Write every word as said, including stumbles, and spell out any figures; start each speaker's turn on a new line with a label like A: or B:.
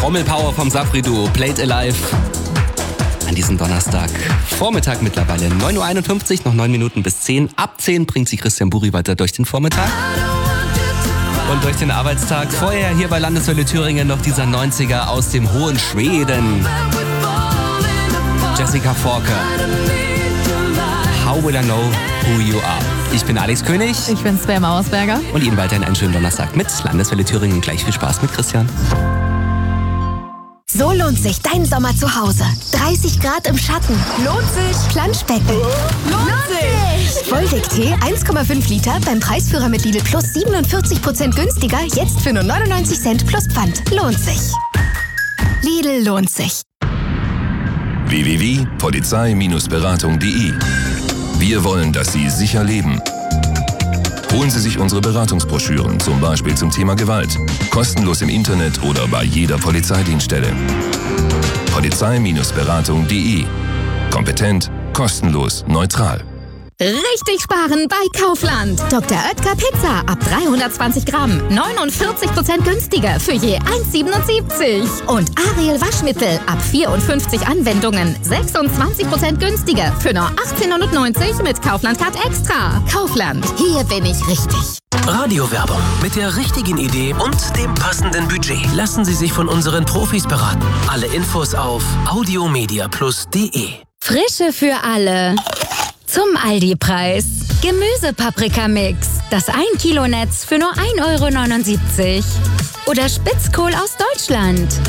A: Trommelpower vom Safri-Duo, Played Alive. An diesem Donnerstag, Vormittag mittlerweile, neun Uhr einundfünfzig, noch neun Minuten bis zehn. Ab zehn bringt sie Christian Buri weiter durch den Vormittag und durch den Arbeitstag. Vorher hier bei Landeswelle Thüringen noch dieser neunziger aus dem hohen Schweden. Jessica Forker. How will I know who you are? Ich bin Alex König.
B: Ich bin Svea Mauersberger.
A: Und Ihnen weiterhin einen schönen Donnerstag mit Landeswelle Thüringen. Gleich viel Spaß mit Christian.
C: So lohnt sich dein Sommer zu Hause. dreißig Grad im Schatten. Lohnt sich. Planschbecken. Lohnt sich. Volvic-Tee eins Komma fünf Liter beim Preisführer mit Lidl Plus siebenundvierzig Prozent günstiger. Jetzt für nur neunundneunzig Cent plus Pfand. Lohnt sich. Lidl lohnt sich.
D: w w w punkt polizei Beratung punkt de. Wir wollen, dass Sie sicher leben. Holen Sie sich unsere Beratungsbroschüren, zum Beispiel zum Thema Gewalt. Kostenlos im Internet oder bei jeder Polizeidienststelle. Polizei Beratung punkt de. Kompetent, kostenlos, neutral.
B: Richtig sparen bei Kaufland. Doktor Oetker Pizza ab dreihundertzwanzig Gramm. neunundvierzig Prozent günstiger für je eins Komma siebenundsiebzig. Und Ariel Waschmittel ab vierundfünfzig Anwendungen. sechsundzwanzig Prozent günstiger für nur achtzehnhundertneunzig mit Kaufland Card Extra. Kaufland, hier bin ich richtig.
E: Radiowerbung mit der richtigen Idee und dem passenden Budget. Lassen Sie sich von unseren Profis beraten. Alle Infos auf audiomediaplus punkt de.
F: Frische für alle. Zum Aldi-Preis. Gemüse-Paprika-Mix. Das ein Kilo Netz für nur ein Euro neunundsiebzig. Oder Spitzkohl aus Deutschland.